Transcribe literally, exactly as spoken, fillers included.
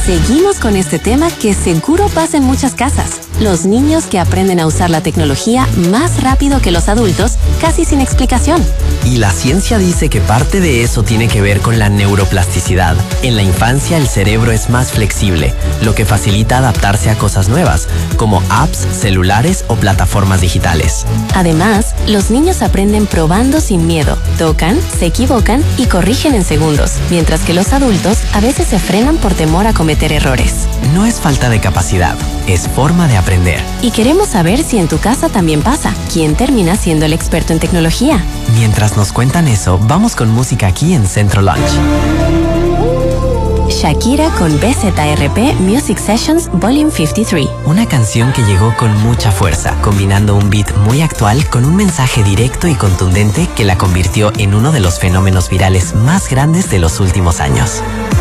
Seguimos con este tema que seguro pasa en muchas casas. Los niños que aprenden a usar la tecnología más rápido que los adultos, casi sin explicación. Y la ciencia dice que parte de eso tiene que ver con la neuroplasticidad. En la infancia el cerebro es más flexible, lo que facilita adaptarse a cosas nuevas, como apps, celulares o plataformas digitales. Además, los niños aprenden probando sin miedo, tocan, se equivocan y corrigen en segundos, mientras que los adultos a veces se frenan por temor a cometer errores. No es falta de capacidad, es forma de aprender. Y queremos saber si en tu casa también pasa. ¿Quién termina siendo el experto en tecnología? Mientras nos cuentan eso, vamos con música aquí en Centro Lunch. Shakira con B Z R P Music Sessions Volume cincuenta y tres. Una canción que llegó con mucha fuerza, combinando un beat muy actual con un mensaje directo y contundente que la convirtió en uno de los fenómenos virales más grandes de los últimos años.